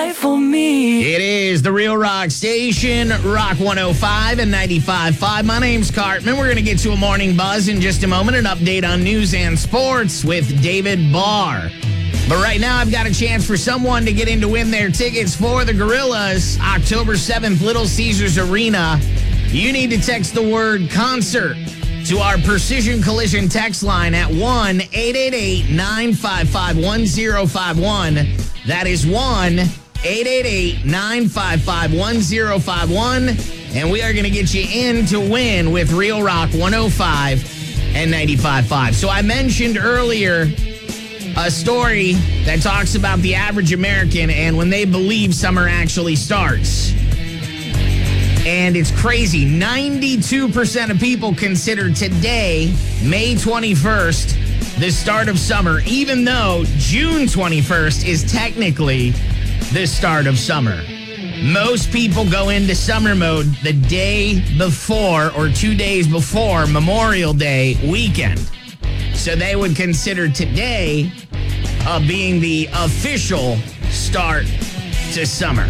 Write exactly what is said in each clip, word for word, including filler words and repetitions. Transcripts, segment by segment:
For me. It is the Real Rock Station, Rock one oh five and ninety-five point five. My name's Cartman. We're going to get to a morning buzz in just a moment, an update on news and sports with David Barr. But right now, I've got a chance for someone to get in to win their tickets for the Gorillas, October seventh, Little Caesars Arena. You need to text the word concert to our Precision Collision text line at one eight eight eight nine five five one zero five one. That is one eight eight eight nine five five one zero five one. And we are going to get you in to win with Real Rock one oh five and ninety-five point five. So I mentioned earlier a story that talks about the average American and when they believe summer actually starts. And it's crazy. ninety-two percent of people consider today, May twenty-first, the start of summer, even though June twenty-first is technically the start of summer. Most people go into summer mode the day before or two days before Memorial Day weekend. So they would consider today uh, being the official start to summer.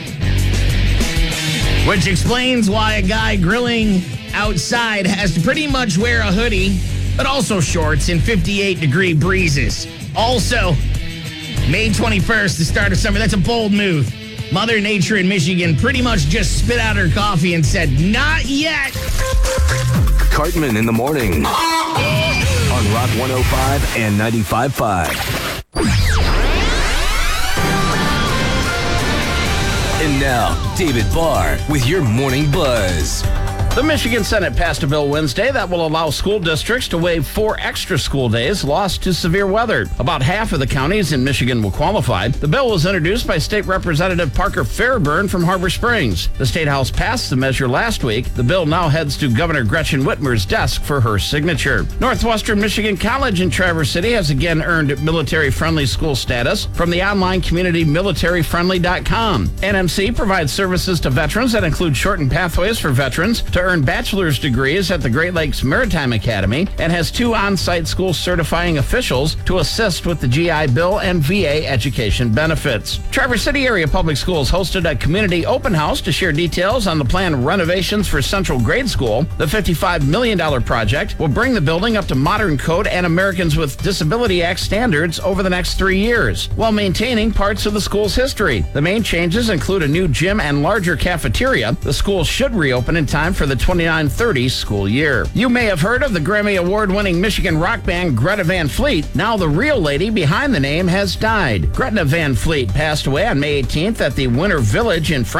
Which explains why a guy grilling outside has to pretty much wear a hoodie, but also shorts in fifty-eight degree breezes. Also, May twenty-first, the start of summer. That's a bold move. Mother Nature in Michigan pretty much just spit out her coffee and said, not yet. Cartman in the morning on Rock one oh five and ninety-five point five. And now, David Barr with your Morning Buzz. The Michigan Senate passed a bill Wednesday that will allow school districts to waive four extra school days lost to severe weather. About half of the counties in Michigan will qualify. The bill was introduced by State Representative Parker Fairburn from Harbor Springs. The State House passed the measure last week. The bill now heads to Governor Gretchen Whitmer's desk for her signature. Northwestern Michigan College in Traverse City has again earned military-friendly school status from the online community military friendly dot com. N M C provides services to veterans that include shortened pathways for veterans to earn bachelor's degrees at the Great Lakes Maritime Academy and has two on-site school certifying officials to assist with the G I Bill and V A education benefits. Traverse City Area Public Schools hosted a community open house to share details on the planned renovations for Central Grade School. The fifty-five million dollars project will bring the building up to modern code and Americans with Disability Act standards over the next three years, while maintaining parts of the school's history. The main changes include a new gym and larger cafeteria. The school should reopen in time for the twenty-nine thirty school year. You may have heard of the Grammy Award-winning Michigan rock band Greta Van Fleet. Now the real lady behind the name has died. Greta Van Fleet passed away on May eighteenth at the Winter Village in